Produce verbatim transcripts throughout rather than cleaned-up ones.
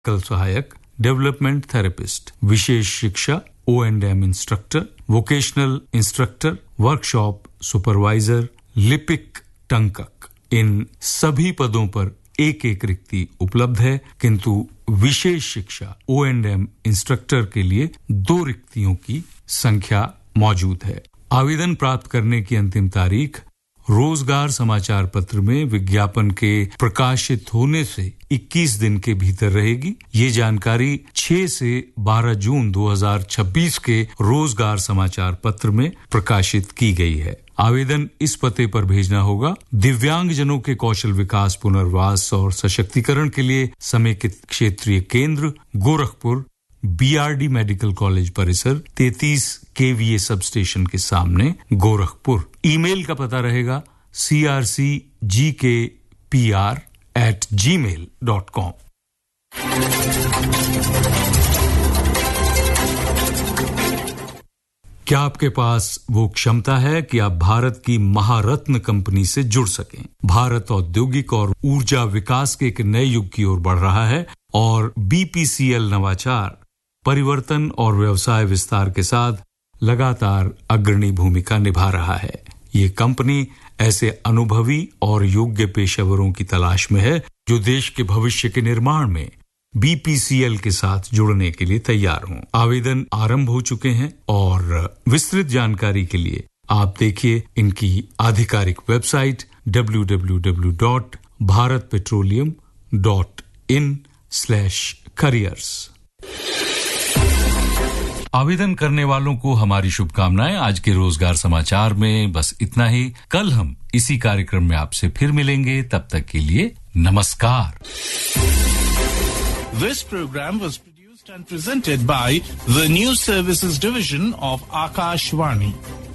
कल सहायक, development therapist, विशेष शिक्षा, ओ and M instructor, vocational instructor, workshop supervisor, लिपिक टंकक, इन सभी पदों पर एक एक रिक्ति उपलब्ध है, किंतु विशेष शिक्षा ओ एंड एम इंस्ट्रक्टर के लिए दो रिक्तियों की संख्या मौजूद है। आवेदन प्राप्त करने की अंतिम तारीख रोजगार समाचार पत्र में विज्ञापन के प्रकाशित होने से इक्कीस दिन के भीतर रहेगी। ये जानकारी छह से बारह जून दो हज़ार छब्बीस के रोजगार समाचार पत्र में प्रकाशित की गई है। आवेदन इस पते पर भेजना होगा। दिव्यांगजनों के कौशल विकास, पुनर्वास और सशक्तिकरण के लिए समेकित क्षेत्रीय केंद्र, गोरखपुर, बीआरडी मेडिकल कॉलेज परिसर, तैंतीस केवीए सब स्टेशन के सामने, गोरखपुर। ईमेल का पता रहेगा सी आर सी जी के पी आर एट जी मेल डॉट कॉम। क्या आपके पास वो क्षमता है कि आप भारत की महारत्न कंपनी से जुड़ सकें? भारत औद्योगिक और ऊर्जा विकास के एक नए युग की ओर बढ़ रहा है और बीपीसीएल नवाचार, परिवर्तन और व्यवसाय विस्तार के साथ लगातार अग्रणी भूमिका निभा रहा है। ये कंपनी ऐसे अनुभवी और योग्य पेशेवरों की तलाश में है जो देश के भविष्य के निर्माण में बीपीसीएल के साथ जुड़ने के लिए तैयार हों। आवेदन आरंभ हो चुके हैं और विस्तृत जानकारी के लिए आप देखिए इनकी आधिकारिक website W W W dot Bharat petroleum dot in slash careers. आवेदन करने वालों को हमारी शुभकामनाएं। आज के रोजगार समाचार में बस इतना ही। कल हम इसी कार्यक्रम में आपसे फिर मिलेंगे। तब तक के लिए नमस्कार। This program was produced and presented by the News Services Division of Akashvani.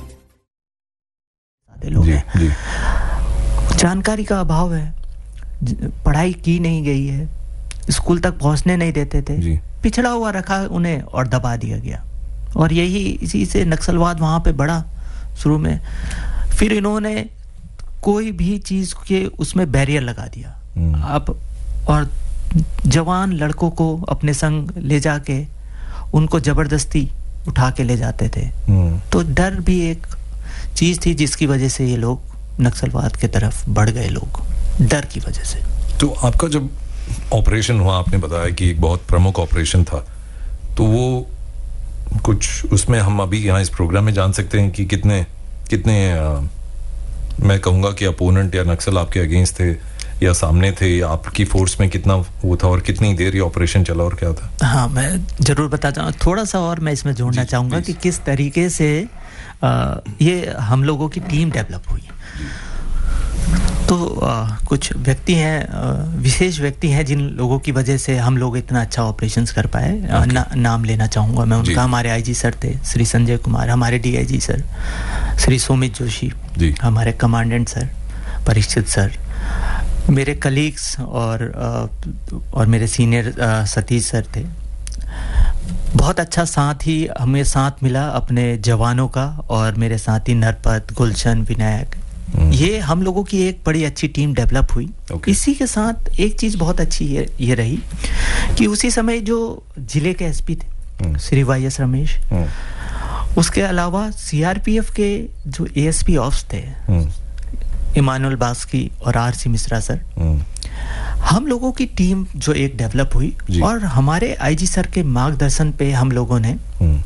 जी, जी। जानकारी का अभाव है, पढ़ाई की नहीं गई है, स्कूल तक पहुंचने नहीं देते थे, जी। पिछड़ा हुआ रखा उन्हें और दबा दिया गया। और यही इसी से नक्सलवाद वहां पे बढ़ा शुरू में। फिर इन्होंने कोई भी चीज के उसमें बैरियर लगा दिया। अब और जवान लड़कों को अपने संग ले जाके उनको जबरदस्ती उठा के ले जाते थे। तो डर भी एक चीज थी जिसकी वजह से ये लोग नक्सलवाद की तरफ बढ़ गए, लोग डर की वजह से। तो आपका जब ऑपरेशन हुआ, आपने बताया कि एक बहुत प्रमुख ऑपरेशन था, तो वो कुछ उसमें हम अभी यहाँ इस प्रोग्राम में जान सकते हैं कि कितने कितने आ, मैं कहूँगा कि अपोनेंट या नक्सल आपके अगेंस्ट थे या सामने थे, या आपकी फोर्स में कितना वो था और कितनी देर ये ऑपरेशन चला और क्या था? हाँ, मैं जरूर बताता हूँ। थोड़ा सा और मैं इसमें जोड़ना चाहूँगा कि किस तरीके से आ, ये हम लोगों की टीम डेवलप हुई। तो आ, कुछ व्यक्ति हैं, आ, विशेष व्यक्ति हैं जिन लोगों की वजह से हम लोग इतना अच्छा ऑपरेशंस कर पाए। okay. ना, नाम लेना चाहूँगा मैं उनका। हमारे आईजी सर थे श्री संजय कुमार, हमारे डीआईजी सर श्री सोमित जोशी, हमारे कमांडेंट सर परीक्षित सर, मेरे कलीग्स और आ, और मेरे सीनियर सतीश सर थे। बहुत अच्छा साथ ही हमें साथ मिला अपने जवानों का, और मेरे साथी नरपत, गुलशन, विनायक, ये हम लोगों की एक बड़ी अच्छी टीम डेवलप हुई। okay. इसी के साथ एक चीज बहुत अच्छी ये, ये रही कि उसी समय जो जिले के एसपी थे श्री वाई एस रमेश, उसके अलावा सीआरपीएफ के जो एएसपी ऑफ्स थे इमानुअल बास्की और आरसी मिश्रा सर, हम लोगों की टीम जो एक डेवलप हुई, और हमारे आईजी सर के मार्गदर्शन पे हम लोगों ने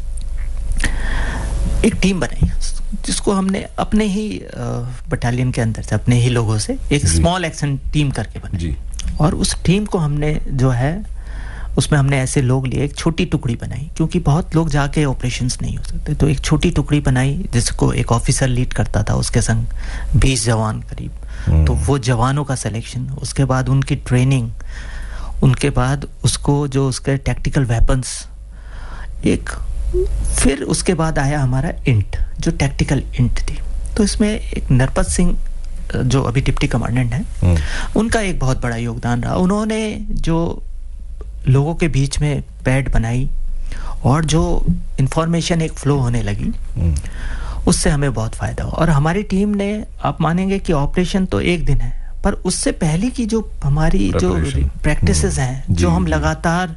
एक टीम बनाई जिसको हमने अपने ही बटालियन के अंदर से, अपने ही लोगों से एक स्मॉल एक्शन टीम करके बनाई। और उस टीम को हमने जो है उसमें हमने ऐसे लोग लिए, एक छोटी टुकड़ी बनाई, क्योंकि बहुत लोग जाके ऑपरेशंस नहीं हो सकते, तो एक छोटी टुकड़ी बनाई जिसको एक ऑफिसर लीड करता था, उसके संग बीस जवान करीब। तो वो जवानों का सिलेक्शन, उसके बाद उनकी ट्रेनिंग, उनके बाद उसको जो उसके टैक्टिकल वेपन्स, एक फिर उसके बाद आया हमारा इंट, जो टैक्टिकल इंट थी। तो इसमें एक नरपत सिंह जो अभी डिप्टी कमांडेंट हैं, उनका एक बहुत बड़ा योगदान रहा। उन्होंने जो लोगों के बीच में पैड बनाई और जो इंफॉर्मेशन एक फ्लो होने लगी, उससे हमें बहुत फायदा हुआ। और हमारी टीम ने, आप मानेंगे कि ऑपरेशन तो एक दिन है, पर उससे पहले की जो हमारी जो प्रैक्टिसेस हैं, जो हम लगातार